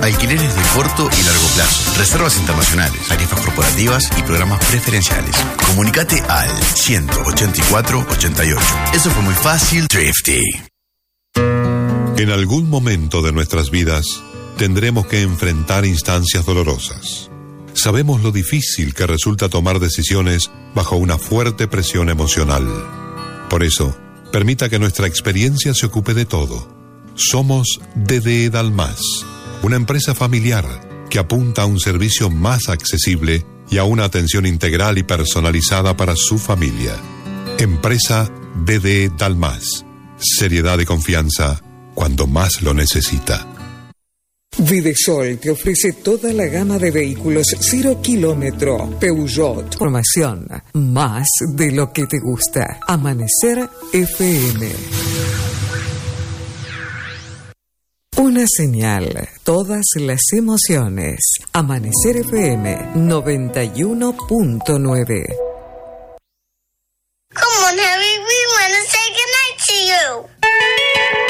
Alquileres de corto y largo plazo, reservas internacionales, tarifas corporativas y programas preferenciales. Comunicate al 184-88. Eso fue muy fácil, Thrifty. En algún momento de nuestras vidas tendremos que enfrentar instancias dolorosas. Sabemos lo difícil que resulta tomar decisiones bajo una fuerte presión emocional. Por eso, permita que nuestra experiencia se ocupe de todo. Somos DDE Dalmas, una empresa familiar que apunta a un servicio más accesible y a una atención integral y personalizada para su familia. Empresa DDE Dalmas. Seriedad y confianza cuando más lo necesita. Videsol te ofrece toda la gama de vehículos 0 kilómetro. Peugeot. Formación más de lo que te gusta. Amanecer FM. Una señal. Todas las emociones. Amanecer FM 91.9. Come on, Harry. We want to say goodnight to you.